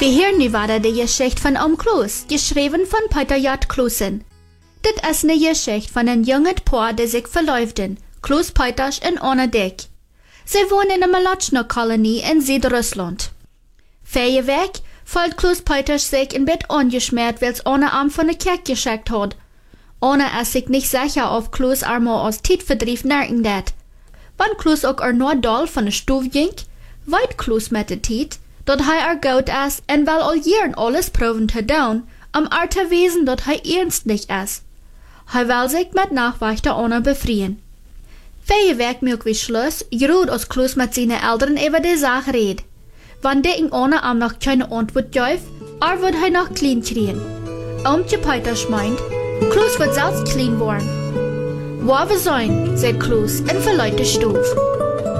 Wir hören nu weiter die Geschichte von Oom Kloos, geschrieben von Peter J. Kloosen. Dit is eine Geschichte von einem jungen Paar, die sich verloofden, Kloos Peters en Anna Dick. Sie wohnen in einer Malotschner-Kolonie in Südrussland. 4 Wochen folgt Kloos Peters sich in Bett angeschmiert, weil es Anna am von der Kerk geschickt hat. Anna ist sich nicht sicher, ob Kloos einmal als Tijdverdrief nerken dat. Wann Kloos auch nur doll von der Stuf ging, weet Kloos met de tijd, dat hij goed is en wel al jaren alles proben te doen, te wezen dat hij ernst niet is. Hij wil zich met Nachwächter Anna befreien. 4 Wochen milk wie Schluss, geruht als Kloos met zijn Eltern über die Sache red. Wann der Anna am noch keine Antwort geeft, wird hij noch klein kriegen. Oomtje Peters meint, Kloos wird selbst klein worden. Waar we zijn, zei Kloos en verluidt de stoof.